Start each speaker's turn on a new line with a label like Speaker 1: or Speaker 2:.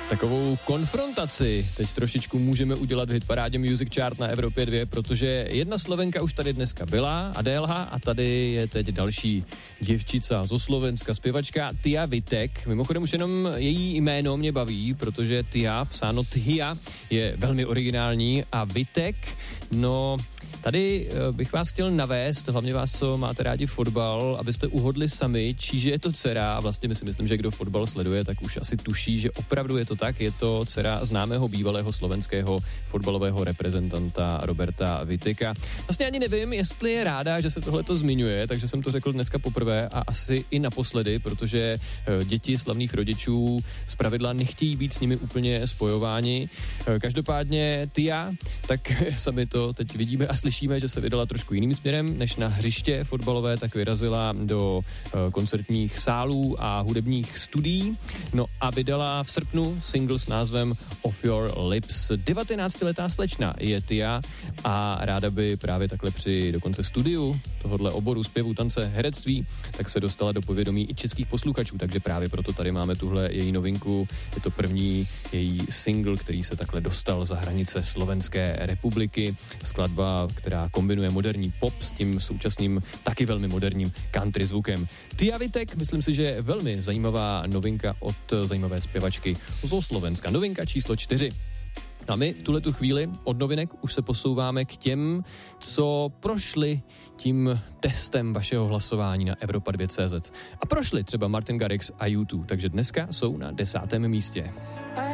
Speaker 1: Takovou konfrontaci teď trošičku můžeme udělat v hitparádě Music Chart na Evropě 2, protože jedna Slovenka už tady dneska byla, Adélha, a tady je teď další děvčica zo Slovenska, zpěvačka Tia Vitek. Mimochodem už jenom její jméno mě baví, protože Tia, psáno Tia, je velmi originální a Vitek, no... Tady bych vás chtěl navést, hlavně vás, co máte rádi fotbal, abyste uhodli sami, číže je to dcera, a vlastně my si myslím, že kdo fotbal sleduje, tak už asi tuší, že opravdu je to tak, je to dcera známého bývalého slovenského fotbalového reprezentanta Roberta Viteka. Vlastně ani nevím, jestli je ráda, že se tohleto zmiňuje, takže jsem to řekl dneska poprvé a asi i naposledy, protože děti slavných rodičů zpravidla nechtějí být s nimi úplně spojováni. Každopádně Tia, tak sami to teď vidíme a slyšíme, že se vydala trošku jiným směrem než na hřiště fotbalové, tak vyrazila do koncertních sálů a hudebních studií. No a vydala v srpnu single s názvem Off Your Lips. 19letá slečna je Tia a ráda by právě takhle při dokonce studiu tohodle oboru zpěvu, tance, herectví, tak se dostala do povědomí i českých posluchačů, takže právě proto tady máme tuhle její novinku. Je to první její single, který se takhle dostal za hranice Slovenské republiky. Skladba, která kombinuje moderní pop s tím současným taky velmi moderním country zvukem. Tia Vitek, myslím si, že je velmi zajímavá novinka od zajímavé zpěvačky zo Slovenska. Novinka číslo 4. A my v tuhletu chvíli od novinek už se posouváme k těm, co prošli tím testem vašeho hlasování na Evropa2.cz. A prošli třeba Martin Garrix a U2, takže dneska jsou na 10. místě.